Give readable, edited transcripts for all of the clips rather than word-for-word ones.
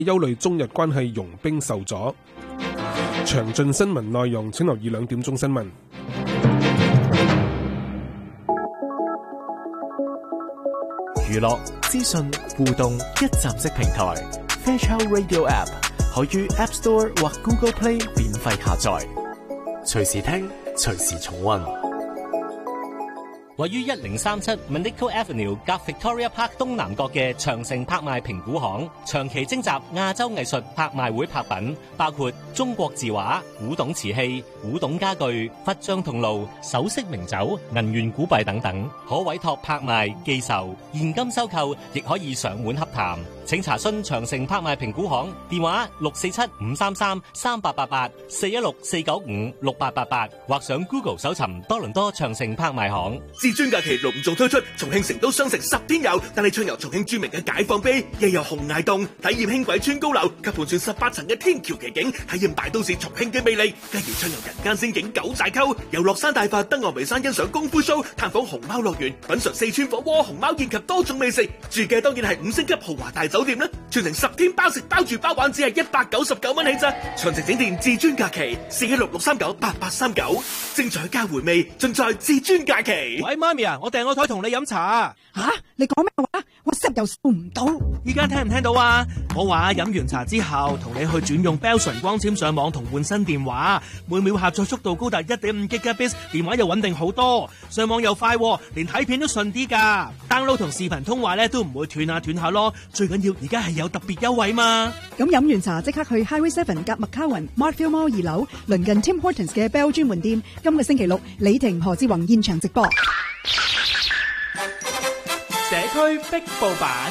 憂慮中日關係融冰受阻。詳盡新聞內容請留意2點鐘新聞。 娛樂、資訊、互動一站式平台 Fairchild Radio App 可於 App Store 或 Google Play 免費下載，隨時聽，隨時重溫。 位於1037 Manico Avenue 夾 Victoria Park 東南角嘅長城拍賣評估行，長期徵集亞洲藝術拍賣會拍品，包括中國字畫、古董瓷器、古董家具、佛像銅爐、首飾名酒、銀元古幣等等，可委託拍賣、寄售、現金收購，亦可以上門洽談。請查詢長城拍賣評估行電話647-533-3888 或上 Google 搜尋多倫多長城拍賣行。 至尊假期隆重推出重慶成都雙城10天遊，帶你暢遊重慶著名嘅解放碑，又遊洪崖洞，體驗輕軌穿高樓及盤旋18層嘅天橋奇景，體驗大都市重慶嘅魅力，繼而暢遊人間仙境九寨溝，遊樂山大佛、登岸眉山欣賞功夫 show， 探訪熊貓樂園，品嘗四川火鍋、熊貓宴及多種美食，住嘅當然係5星級豪華大酒店啦！全程10天包食包住包玩，只係199蚊起咋。詳情請電至尊假期416-639-8839，精彩加回味，盡在至尊假期。 喂，媽咪啊，我訂個台同你飲茶。 你講咩話？我收又收唔到。 依家聽唔聽到啊？我話飲完茶之後，同你去轉用 Bell 純光纖上網同換新電話，每秒下載速度高達 1.5 Gbps， 電話又穩定好多，上網又快，連睇片都順啲噶。download 同視頻通話咧都唔會斷下咯。最緊要而家係有特別優惠嘛。 咁飲完茶即刻去 Highway 7夾麥卡雲 Markfield Mall 2樓，鄰近 Tim Hortons 嘅 Bell 專門店。今個星期六，李婷、何志宏現場直播。 社區壁報版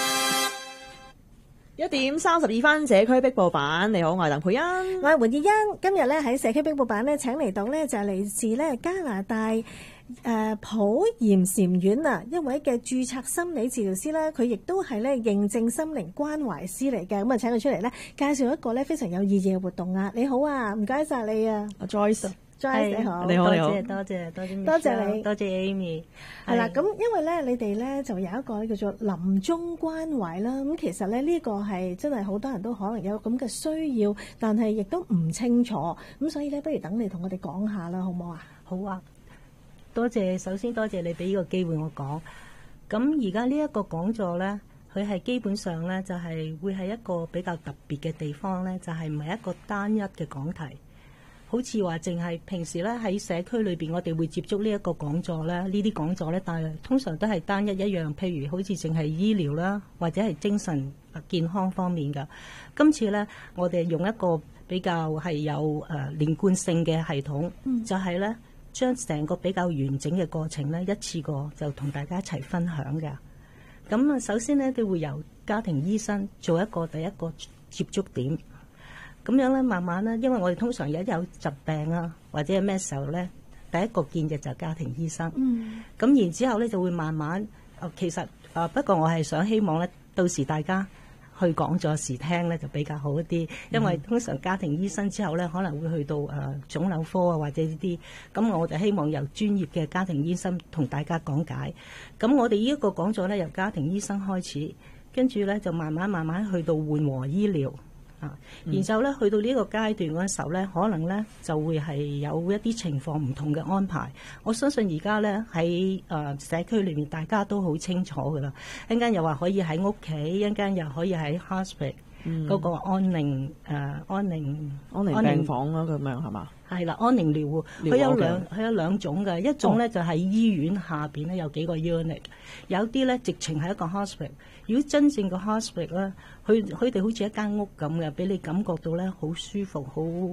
1點32分，社區壁報版。你好，我係鄧佩欣， 我係換葉欣。今日咧喺社區壁報版咧，請嚟到咧就係嚟自咧加拿大普鹽禪院啊，一位嘅註冊心理治療師啦，佢亦都係咧認證心靈關懷師嚟嘅。咁啊，請佢出嚟咧介紹一個咧非常有意義嘅活動啊！你好啊，唔該晒你啊 ，Joyce。 你好， 你好， 多謝你，多謝你， 多謝 Amy。 係啦，咁因為咧，你哋咧就有一個叫做臨終關懷啦。咁其實咧呢個係真係好多人都可能有咁嘅需要，但係亦都唔清楚。咁所以咧，不如等你同我哋講下啦，好唔好啊？ 好啊，多謝，首先多謝你俾呢個機會我講。咁而家呢一個講座咧，佢係基本上咧就係會係一個比較特別嘅地方咧，就係唔係一個單一嘅講題。好似話淨係平時咧喺社區裏邊，我哋會接觸呢一個講座咧，呢啲講座咧，但係通常都係單一樣，譬如好似淨係醫療啦，或者係精神健康方面㗎。今次咧，我哋用一個比較係有連貫性嘅系統，就係咧將成個比較完整嘅過程咧，一次過就同大家一齊分享嘅。咁啊，首先咧，佢會由家庭醫生做一個第一個接觸點。咁樣咧，慢慢咧，因為我哋通常有疾病啊，或者係咩時候咧，第一個見嘅就係家庭醫生。咁然之後咧，就會慢慢其實不過我係想希望咧，到時大家去講座時聽咧就比較好一啲，因為通常家庭醫生之後咧，可能會去到腫瘤科啊，或者呢啲。咁我就希望由專業嘅家庭醫生同大家講解。咁我哋呢一個講座咧，由家庭醫生開始，跟住咧就慢慢去到緩和醫療。然後咧，去到呢個階段嗰陣時候咧，可能咧就會係有一啲情況唔同嘅安排。我相信而家咧喺社區裏面，大家都好清楚噶啦。一陣間又話可以喺屋企，一陣間又可以喺 hospital 嗰個安寧病房啦，咁樣係嘛？ 係啦，安寧療護，佢有兩種嘅，一種咧就喺醫院下邊咧有幾個 unit， 有啲咧直情係一個 hospital。如果真正個 hospital 咧，佢哋好似一間屋咁嘅，俾你感覺到咧好舒服，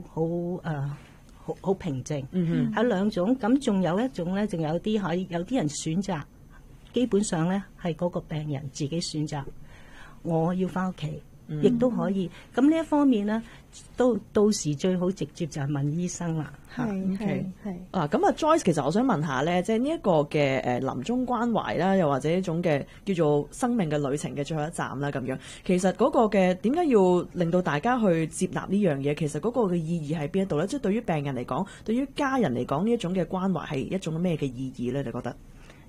好平靜。係兩種，咁仲有一種咧，仲有啲有啲人選擇，基本上咧係嗰個病人自己選擇，我要翻屋企。亦都可以，咁呢一方面咧，到時最好直接就係問醫生啦。 係咁啊 Joyce， 其實我想問下咧，即係呢一個嘅臨終關懷啦，又或者一種嘅叫做生命嘅旅程嘅最後一站啦，咁樣其實嗰個嘅點解要令到大家去接納呢樣嘢？其實嗰個嘅意義喺邊一度咧？即係對於病人嚟講，對於家人嚟講，呢一種嘅關懷係一種咩嘅意義咧？你覺得？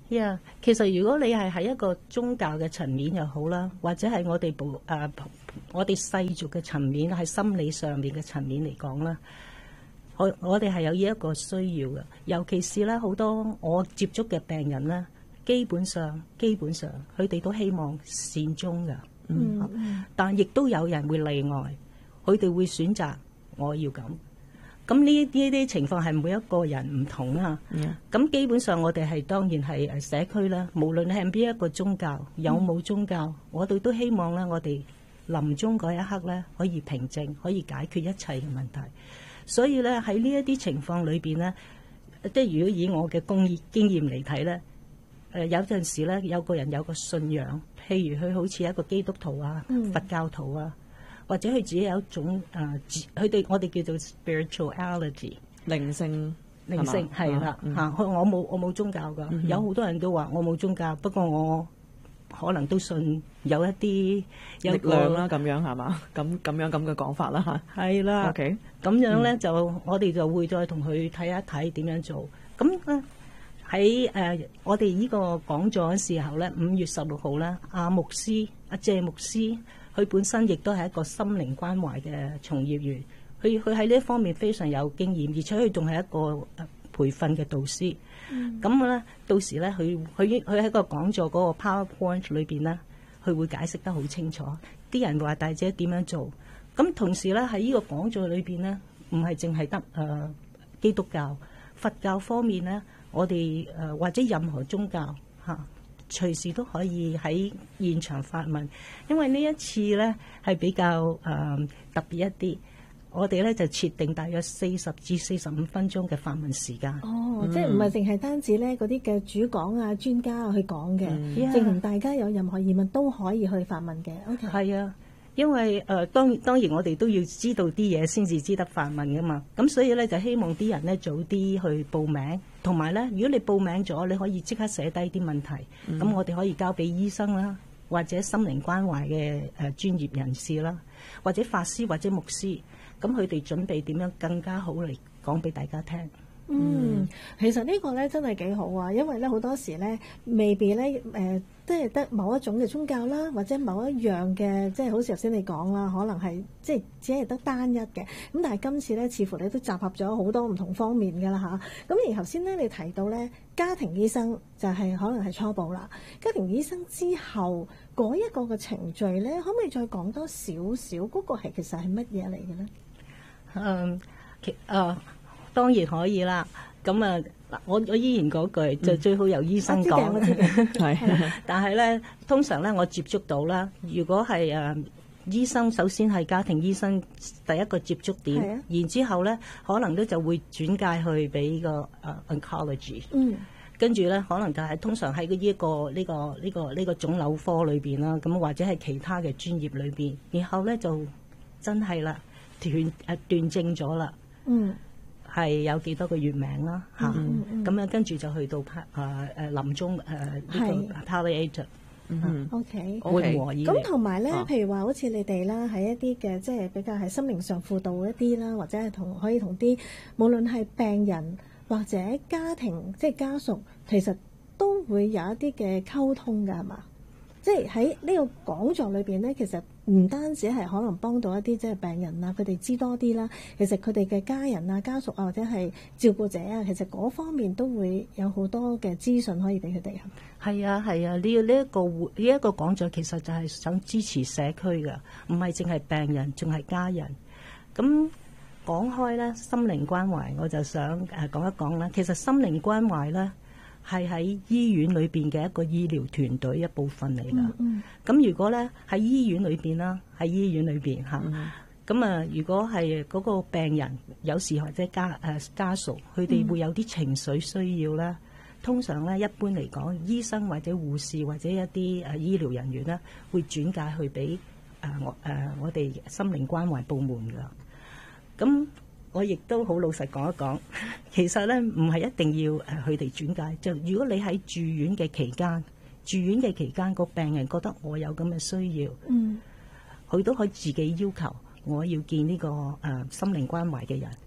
其實如果你係喺一個宗教嘅層面又好啦，或者係我哋我哋世俗嘅層面，喺心理上面嘅層面嚟講啦，我哋係有呢一個需要嘅。尤其是咧，好多我接觸嘅病人咧，基本上佢哋都希望善終嘅。但亦都有人會例外，佢哋會選擇我要咁。咁呢啲情況係每一個人唔同啊。咁基本上我哋係當然係社區啦，無論係邊一個宗教，有冇宗教，我哋都希望咧，我哋臨終嗰一刻咧，可以平靜，可以解決一切嘅問題。所以咧，喺呢一啲情況裏邊咧，即係如果以我嘅經驗嚟睇咧，有陣時咧，有個人有個信仰，譬如佢好似一個基督徒啊、佛教徒啊。或者佢自己有一種我哋叫做 spirituality 靈性係啦嚇。我冇宗教噶，有好多人都話我冇宗教，不過我可能都信有一啲力量啦，咁樣係嘛？咁嘅講法啦嚇。 係啦。 OK， 咁樣咧就我哋就會再同佢睇一睇點樣做。咁咧喺我哋呢個講座嘅時候咧，5月16號咧，阿謝牧師。佢本身亦都係一個心靈關懷嘅從業員，佢喺呢一方面非常有經驗，而且佢仲係一個培訓嘅導師。咁咧，到時咧，佢喺個講座嗰個 PowerPoint 裏邊咧，佢會解釋得好清楚。啲人話大姐點樣做，咁同時咧喺呢個講座裏邊咧，唔係淨係得基督教、佛教方面咧，我哋或者任何宗教嚇。隨時都可以喺現場發問，因為呢一次咧係比較特別一啲，我哋咧就設定大約40至45分鐘嘅發問時間。 即係唔係淨係單止咧嗰啲嘅主講啊、專家啊去講嘅，正同大家有任何疑問都可以去發問嘅。OK， 係啊，因為當然我哋都要知道啲嘢先至知得發問噶嘛，咁所以咧就希望啲人咧早啲去報名。同埋咧，如果你報名咗，你可以即刻寫低啲問題，咁我哋可以交俾醫生啦，或者心靈關懷嘅專業人士啦，或者法師或者牧師，咁佢哋準備點樣更加好嚟講俾大家聽。 其實呢個咧真係幾好啊，因為咧好多時咧未必咧即係得某一種嘅宗教啦，或者某一樣嘅，即係好似頭先你講啦，可能係即係只係得單一嘅。咁但係今次咧，似乎你都集合咗好多唔同方面㗎啦嚇。咁而頭先咧，你提到咧家庭醫生就係可能係初步啦。家庭醫生之後嗰一個嘅程序咧，可唔可以再講多少少？嗰個係其實係乜嘢嚟嘅咧？ 當然可以啦。咁我依然嗰句就最好由醫生講。係，但係咧，通常咧我接觸到啦，如果係醫生，首先係家庭醫生第一個接觸點，然之後咧可能咧就會轉介去俾個oncology。跟住咧可能就係通常喺呢個腫瘤科裏邊啦，咁或者係其他嘅專業裏邊，然後咧就真係啦斷症咗啦。係有幾多個月命啦嚇，咁樣跟住就去到臨終呢個 palliative。 OK， 緩和醫療。 咁同埋咧，譬如話好似你哋啦，喺一啲嘅即係比較係心靈上輔導一啲啦，或者係可以同啲無論係病人或者家庭即係家屬，其實都會有一啲嘅溝通㗎，係嘛？即係喺呢個講座裏邊咧，其實唔單止係可能幫到一啲即係病人啊，佢哋知多啲啦。其實佢哋嘅家人啊、家屬啊，或者係照顧者啊，其實嗰方面都會有好多嘅資訊可以俾佢哋。 係啊，呢一個講座其實就係想支持社區㗎，唔係淨係病人，仲係家人。咁講開咧，心靈關懷我就想講一講啦。其實心靈關懷咧，係喺醫院裏邊嘅一個醫療團隊一部分嚟㗎。咁如果咧喺醫院裏邊啦，喺醫院裏邊嚇，咁如果係嗰個病人有時或者家屬，佢哋會有啲情緒需要咧，通常咧一般嚟講，醫生或者護士或者一啲醫療人員咧，會轉介去俾我哋心靈關懷部門㗎。咁我亦都好老實講一講，其實咧唔係一定要佢哋轉介。就如果你喺住院嘅期間，個病人覺得我有咁嘅需要，佢都可以自己要求我要見呢個心靈關懷嘅人，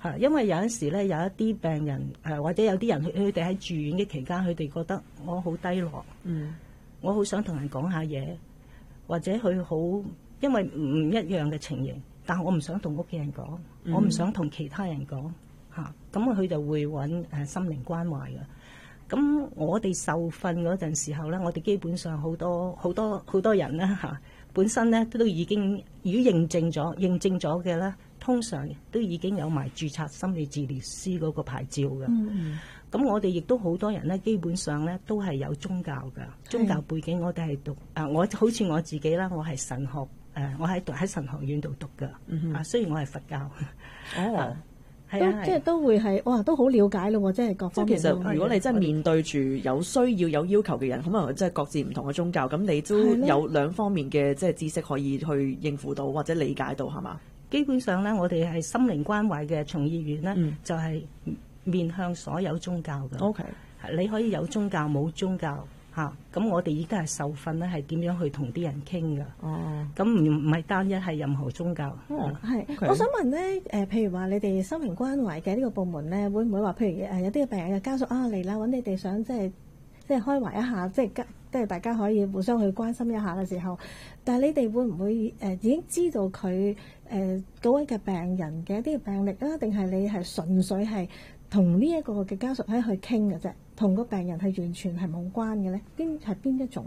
因為有陣時咧，有一啲病人或者有啲人佢哋喺住院嘅期間，佢哋覺得我好低落，我好想同人講下嘢，或者佢好因為唔一樣嘅情形，但係我唔想同屋企人講，我唔想同其他人講嚇，咁佢就會揾心靈關懷嘅。咁我哋受訓嗰陣時候咧，我哋基本上好多人咧本身咧都已經如果認證咗嘅咧，通常都已經有埋註冊心理治療師嗰個牌照嘅。咁我哋亦都好多人咧，基本上咧都係有宗教嘅宗教背景。我哋係讀我好似我自己啦，我係神學我喺神學院度讀嘅。雖然我係佛教。 即係都會係哇，都好了解咯，即係各方面。 其實如果你真係面對住有需要有要求嘅人，可能即係各自唔同嘅宗教，咁你都有兩方面嘅即係知識可以去應付到或者理解到，係嘛？ 基本上咧，我哋係心靈關懷嘅從業員咧，就係面向所有宗教嘅。 OK， 你可以有宗教冇宗教。咁我哋已經係受訓咧，係點樣去同啲人傾㗎？咁唔係單一係任何宗教。 Okay. 我想問咧，譬如話你哋心靈關懷嘅呢個部門咧，會唔會話譬如有啲病人嘅家屬嚟啦，揾你哋想即係開懷一下，即係大家可以互相去關心一下嘅時候，但係你哋會唔會已經知道佢嗰位嘅病人嘅一啲病歷啊？定係你係純粹係同呢一個嘅家屬喺去傾嘅啫，同個病人係完全係冇關嘅咧？邊一種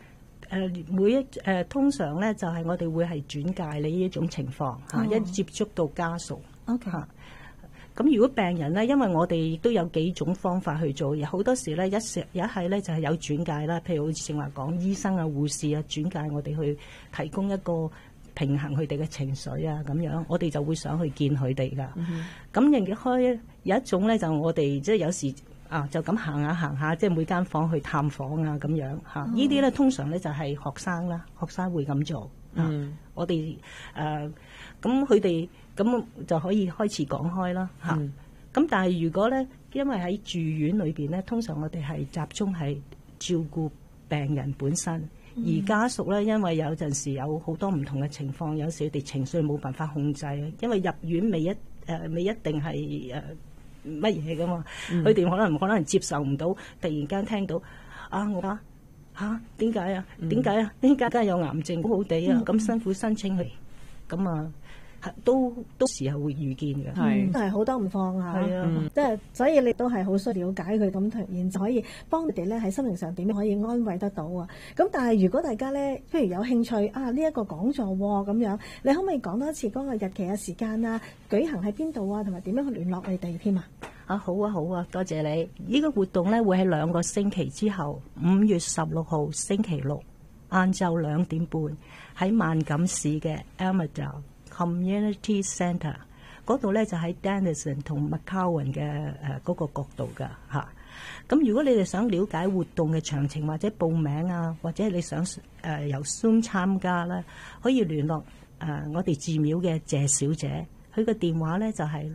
㗎？ 通常咧就係我哋會係轉介你呢一種情況一接觸到家屬。 OK。 咁如果病人咧，因為我哋都有幾種方法去做，好多時咧一係咧就係有轉介啦，譬如好似正話講醫生啊、護士啊轉介我哋去提供一個平衡佢哋嘅情緒啊咁樣，我哋就會想去見佢哋噶。咁另開有一種咧，就我哋即係有時就咁行下，即係每間房去探訪啊咁樣嚇。呢啲咧通常咧就係學生啦，學生會咁做。我哋咁佢哋咁就可以開始講開啦嚇。咁但係如果咧，因為喺住院裏邊咧，通常我哋係集中係照顧病人本身。而家屬咧，因為有陣時有好多唔同嘅情況，有時佢哋情緒冇辦法控制，因為入院未一定係乜嘢噶嘛，佢哋可能接受唔到，突然間聽到我點解啊？點解有癌症好好地啊？咁辛苦申請嚟，咁都時候會遇見嘅， 係好多唔放下，即係所以你都係好需要了解佢咁，然後可以幫你哋咧喺心靈上點樣可以安慰得到啊！咁但係如果大家咧，譬如有興趣呢一個講座咁樣，你可唔可以講多一次嗰個日期嘅時間啊？舉行喺邊度啊？同埋點樣去聯絡你哋添啊？ 好啊，多謝你！呢個活動咧會喺2個星期之後，5月16號星期六晏晝2點半喺萬錦市嘅 Elmerdale Community Centre 嗰度咧，就喺 Denison 同 McCowan 嘅嗰個角度噶嚇。咁如果你哋想了解活動嘅詳情或者報名啊，或者你想由 Zoom 參加咧，可以聯絡我哋寺廟嘅謝小姐，佢個電話咧就係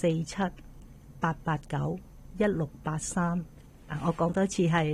647-889-1683。我講多次係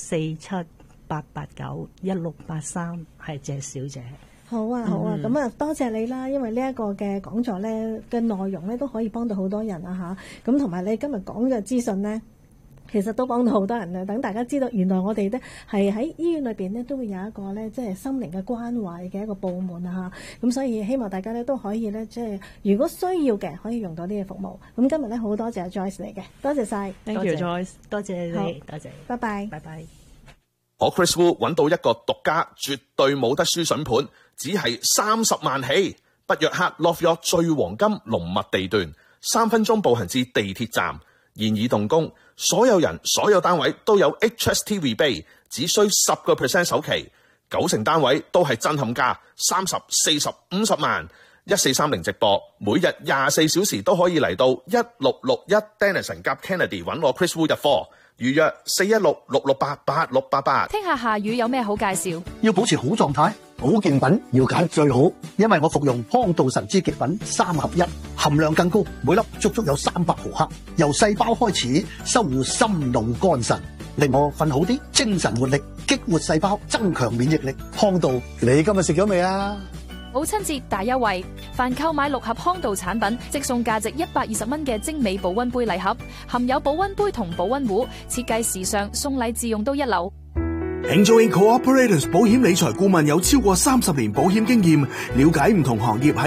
647-889-1683，係謝小姐。 好啊，咁多謝你啦，因為呢一個嘅講座咧嘅內容咧都可以幫到好多人啊嚇，咁同埋你今日講嘅資訊咧，其實都幫到好多人啊！等大家知道，原來我哋咧係喺醫院裏邊咧都會有一個咧即係心靈嘅關懷嘅一個部門啊嚇，咁所以希望大家咧都可以咧即係如果需要嘅可以用到呢個服務。咁今日咧好多謝 Joyce 嚟嘅，多謝晒 ，Thank you Joyce， 多謝你，多謝， 拜拜， 拜拜。 我 Chris Wu 揾到一個獨家絕對冇得輸筍盤，只係30萬起，北約克 Love York 最黃金龍脈地段，3分鐘步行至地鐵站，現已動工，所有人所有單位都有 HST rebate， 只需10% 首期，9成單位都係震撼價，30、40、50萬，1430直播，每日24小時都可以嚟到1661 Denison 夾 Kennedy 揾我 Chris Wu 入貨。預約416-668-8688。 聽下夏雨有咩好介紹？ 要保持好狀態，保健品要揀最好，因為我服用康道神之極品3合1，含量更高，每粒足足有300毫克，由細胞開始修護心腦肝腎，令我瞓好啲，精神活力，激活細胞，增強免疫力。康道，你今日食咗未啊？ 母親節大優惠，凡購買6盒康道產品，即送價值120蚊嘅精美保溫杯禮盒，含有保溫杯同保溫壺，設計時尚，送禮自用都一流。 Enjoying Cooperators 保險理財顧問有超過30年保險經驗，了解唔同行業喺